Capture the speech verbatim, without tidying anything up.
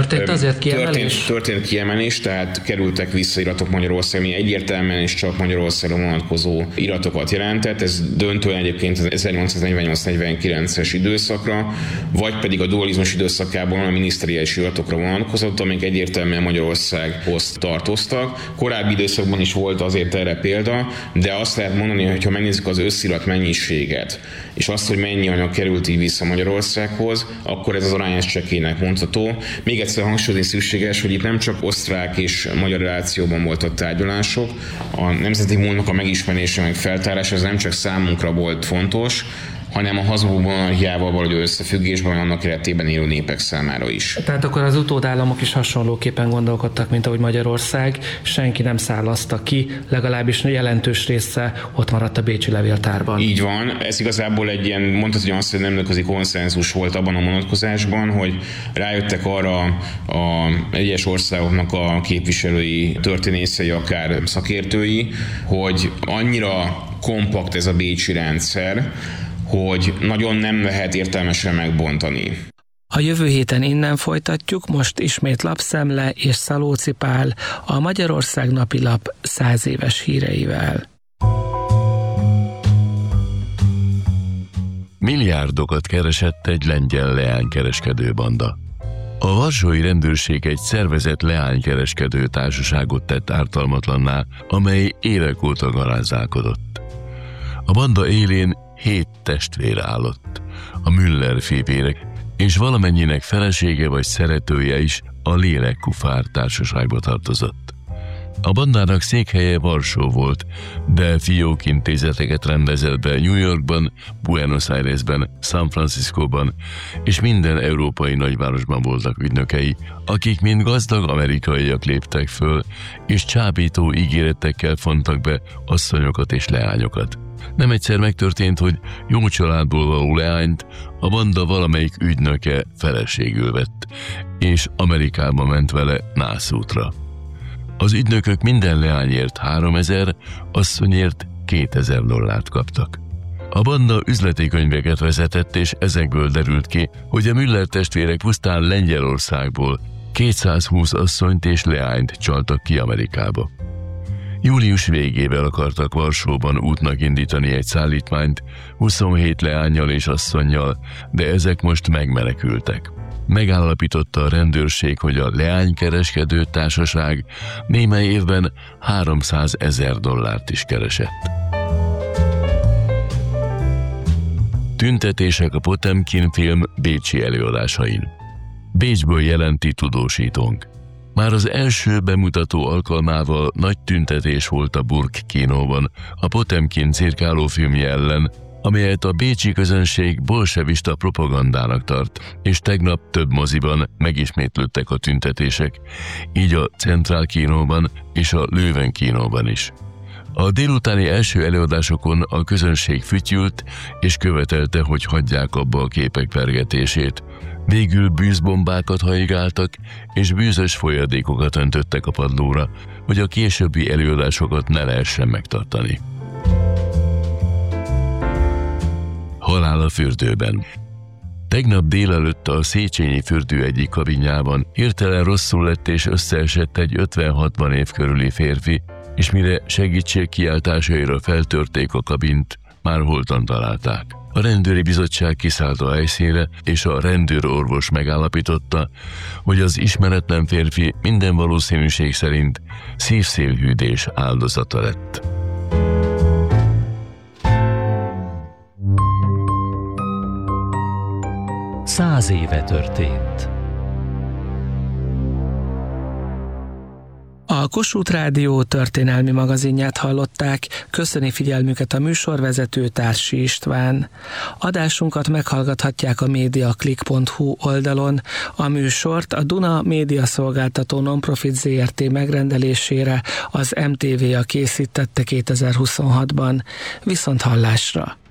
Történt azért kiemelés? Történt, történt kiemelés, tehát kerültek vissza iratok Magyarországon, ami egyértelműen és csak Magyarországon vonatkozó iratokat jelentett. Ez döntően egyébként az ezernyolcszáznegyvennyolc negyvenkilences időszakra, vagy pedig a dualizmus időszakában a miniszteriális iratokra vonatkozott, amik egyértelműen Magyarországhoz tartoztak. Korábbi időszakban is volt azért erre példa, de azt lehet mondani, hogy ha megnézzük az összirat mennyiséget, és azt, hogy mennyi anyag került így vissza Magyarországhoz, akkor ez az arány csekélynek mondható. Még egyszer hangsúlyozni szükséges, hogy itt nem csak osztrák és magyar relációban voltak tárgyalások, a nemzeti múltnak a megismerése, meg feltárása, ez nem csak számunkra volt fontos, hanem a Habsburg monarchiával való összefüggésben, annak keretében élő népek számára is. Tehát akkor az utódállamok is hasonlóképpen gondolkodtak, mint ahogy Magyarország, senki nem szállazta ki, legalábbis jelentős része ott maradt a bécsi levéltárban. Így van, ez igazából egy ilyen, mondhatni azt, hogy nemzetközi konszenzus volt abban a vonatkozásban, hogy rájöttek arra a egyes országoknak a képviselői, történészei, akár szakértői, hogy annyira kompakt ez a bécsi rendszer, hogy nagyon nem lehet értelmesen megbontani. A jövő héten innen folytatjuk, most ismét Lapszemle és Szalóci Pál, a Magyarország napilap száz éves híreivel. Milliárdokat keresett egy lengyel leánykereskedő banda. A varsói rendőrség egy szervezett leánykereskedő társaságot tett ártalmatlanná, amely évek óta garázdálkodott. A banda élén hét testvér állott, a Müller fivérek, és valamennyinek felesége vagy szeretője is a Lélek-Kufár társaságba tartozott. A bandának székhelye Varsó volt, de fiókintézeteket rendezett be New Yorkban, Buenos Airesben, San Franciscóban, és minden európai nagyvárosban voltak ügynökei, akik mind gazdag amerikaiak léptek föl, és csábító ígéretekkel fontak be asszonyokat és leányokat. Nem egyszer megtörtént, hogy jó családból való leányt a banda valamelyik ügynöke feleségül vett, és Amerikába ment vele nászútra. Az ügynökök minden leányért háromezer, asszonyért kétezer dollárt kaptak. A banda üzleti könyveket vezetett, és ezekből derült ki, hogy a Müller testvérek pusztán Lengyelországból kétszázhúsz asszonyt és leányt csaltak ki Amerikába. Július végével akartak Varsóban útnak indítani egy szállítmányt huszonhét leánnyal és asszonnyal, de ezek most megmenekültek. Megállapította a rendőrség, hogy a leánykereskedő társaság némely évben háromszázezer dollárt is keresett. Tüntetések a Potemkin film bécsi előadásain. Bécsből jelenti tudósítónk. Már az első bemutató alkalmával nagy tüntetés volt a Burg kínóban a Potemkin cirkáló filmje ellen, amelyet a bécsi közönség bolsevista propagandának tart, és tegnap több moziban megismétlődtek a tüntetések, így a Centrál kínóban és a Löwen kínóban is. A délutáni első előadásokon a közönség fütyült, és követelte, hogy hagyják abba a képek vergetését. Végül bűzbombákat hajigáltak, és bűzös folyadékokat öntöttek a padlóra, hogy a későbbi előadásokat ne lehessen megtartani. Halál a fürdőben. Tegnap délelőtt a Széchenyi fürdő egyik kabinjában hirtelen rosszul lett és összeesett egy ötven-hatvan év körüli férfi, és mire segítség kiáltásaira feltörték a kabint, már holtan találták. A rendőri bizottság kiszállt a helyszínre, és a rendőrorvos megállapította, hogy az ismeretlen férfi minden valószínűség szerint szívszélhűdés áldozata lett. Száz éve történt. A Kossuth Rádió történelmi magazinját hallották, köszöni figyelmüket a műsorvezető Társi István. Adásunkat meghallgathatják a mediaclick pont hu oldalon, a műsort a Duna Média Szolgáltató Nonprofit zé er té megrendelésére az em té vé á készítette kétezer-huszonhatban. Viszont hallásra!